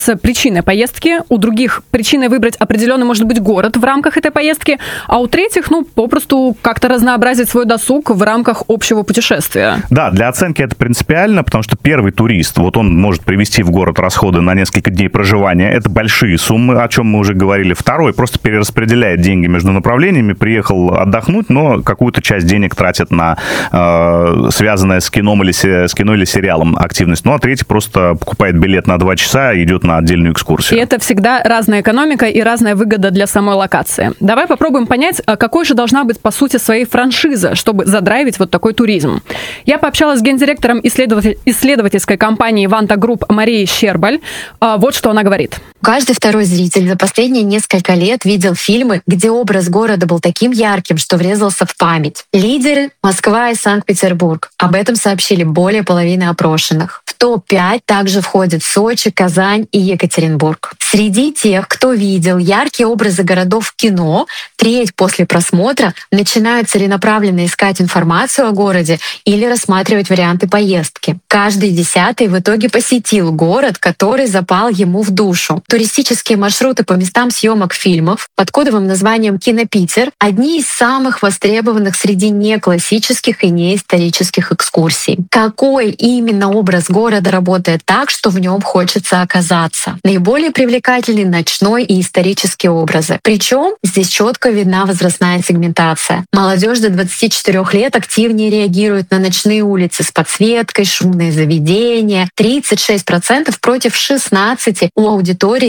причиной поездки, у других причиной выбрать определенный, может быть, город в рамках этой поездки, а у третьих, попросту как-то разнообразить свой досуг в рамках общего путешествия. Да, для оценки это принципиально, потому что первый турист, он может привезти в город расходы на несколько дней проживания, это большие суммы, о чем мы уже говорили. Второй просто перераспределяет деньги между направлениями, приехал отдохнуть, но какую-то часть денег тратит на связанное с кино или сериалом активность. А третий просто покупает билет на 2 часа и идет на отдельную экскурсию. И это всегда разная экономика и разная выгода для самой локации. Давай попробуем понять, какой же должна быть, по сути, своей франшиза, чтобы задрайвить вот такой туризм. Я пообщалась с гендиректором исследовательской компании Vanta Group Марией Щербаль. Вот что она говорит. Каждый второй зритель за последние несколько лет видел фильмы, где образ города был таким ярким, что врезался в память. Лидеры — Москва и Санкт-Петербург. Об этом сообщили более половины опрошенных. В топ-5 также входят Сочи, Казань и Екатеринбург. Среди тех, кто видел яркие образы городов в кино, треть после просмотра начинают целенаправленно искать информацию о городе или рассматривать варианты поездки. Каждый 10-й в итоге посетил город, который запал ему в душу. Туристические маршруты по местам съемок фильмов под кодовым названием «Кинопитер» — одни из самых востребованных среди неклассических и неисторических экскурсий. Какой именно образ города работает так, что в нем хочется оказаться? Наиболее привлекательны ночной и исторические образы. Причем здесь четко видна возрастная сегментация. Молодежь до 24 лет активнее реагирует на ночные улицы с подсветкой, шумные заведения. 36% против 16% у аудитории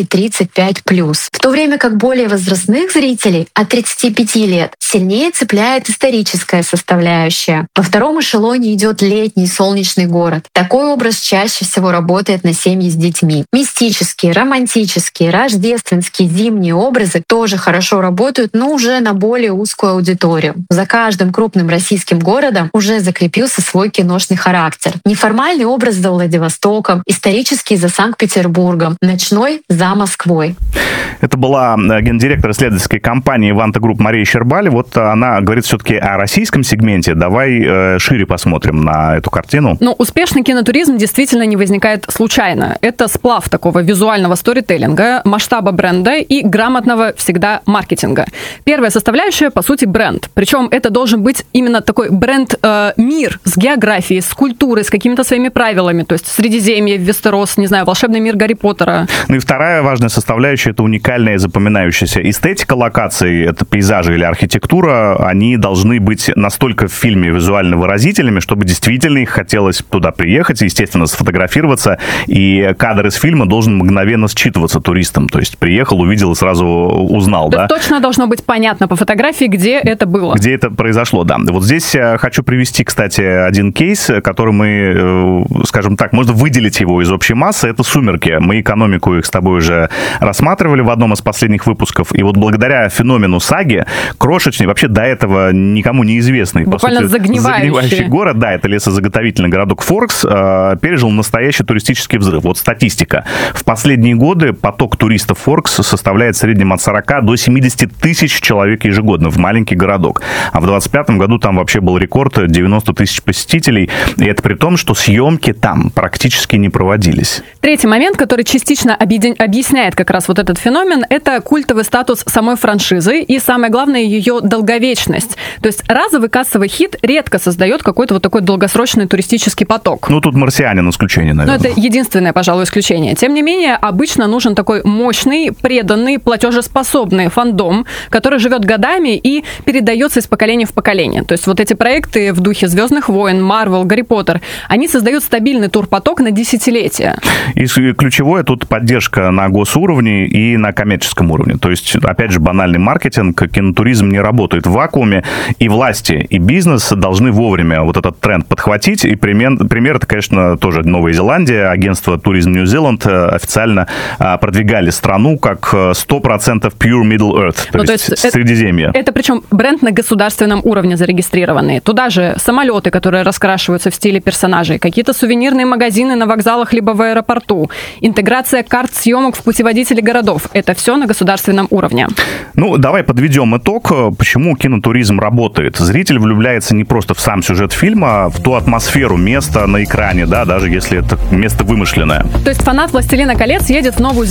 35+. В то время как более возрастных зрителей от 35 лет сильнее цепляет историческая составляющая. Во втором эшелоне идет летний солнечный город. Такой образ чаще всего работает на семьи с детьми. Мистические, романтические, рождественские, зимние образы тоже хорошо работают, но уже на более узкую аудиторию. За каждым крупным российским городом уже закрепился свой киношный характер. Неформальный образ за Владивостоком, исторический за Санкт-Петербургом, ночной за Москвой. Это была гендиректор исследовательской компании Vanta Group Мария Щербаль. Она говорит все-таки о российском сегменте. Давай шире посмотрим на эту картину. Успешный кинотуризм действительно не возникает случайно. Это сплав такого визуального сторителлинга, масштаба бренда и грамотного всегда маркетинга. Первая составляющая, по сути, бренд. Причем это должен быть именно такой бренд-мир с географией, с культурой, с какими-то своими правилами. То есть Средиземье, Вестерос, волшебный мир Гарри Поттера. И вторая важная составляющая — это уникальная запоминающаяся эстетика локаций, это пейзажи или архитектура. Они должны быть настолько в фильме визуально выразительными, чтобы действительно их хотелось туда приехать, естественно, сфотографироваться, и кадр из фильма должен мгновенно считываться туристом. То есть приехал, увидел и сразу узнал, да? Точно должно быть понятно по фотографии, где это было. Где это произошло, да. Вот здесь хочу привести, кстати, один кейс, который мы, скажем так, можно выделить его из общей массы. Это «Сумерки». Мы экономику их с тобой уже рассматривали в одном из последних выпусков. И вот благодаря феномену саги, крошечный, вообще до этого никому неизвестный, буквально по сути, загнивающий город, да, это лесозаготовительный городок Форкс, пережил настоящий туристический взрыв. Вот статистика. В последние годы поток туристов Форкс составляет в среднем от 40 до 70 тысяч человек ежегодно в маленький городок. А в 2025 году там вообще был рекорд 90 тысяч посетителей. И это при том, что съемки там практически не проводились. Третий момент, который частично объясняет как раз вот этот феномен, это культовый статус самой франшизы и, самое главное, ее долговечность. То есть разовый кассовый хит редко создает какой-то вот такой долгосрочный туристический поток. Тут «Марсианин» исключение, наверное. Это единственное, пожалуй, исключение. Тем не менее, обычно нужен такой мощный, преданный, платежеспособный фандом, который живет годами и передается из поколения в поколение. То есть вот эти проекты в духе «Звездных войн», «Марвел», «Гарри Поттер», они создают стабильный турпоток на десятилетия. И ключевое тут поддержка на госуровне и на коммерческом уровне. То есть, опять же, банальный маркетинг, кинотуризм не работает в вакууме, и власти, и бизнес должны вовремя вот этот тренд подхватить. И пример это, конечно, тоже Новая Зеландия. Агентство Tourism New Zealand официально продвигали страну как 100% pure Middle Earth, то есть Средиземье. Это причем бренд на государственном уровне зарегистрированный. Туда же самолеты, которые раскрашиваются в стиле персонажей, какие-то сувенирные магазины на вокзалах либо в аэропорту, интеграция карт съемок в путеводители городов. Это все на государственном уровне. Давай подведем итог, почему кинотуризм работает. Зритель влюбляется не просто в сам сюжет фильма, а в ту атмосферу места на экране, да, даже если это место вымышленное. То есть фанат «Властелина «Властелина колец» едет в Новую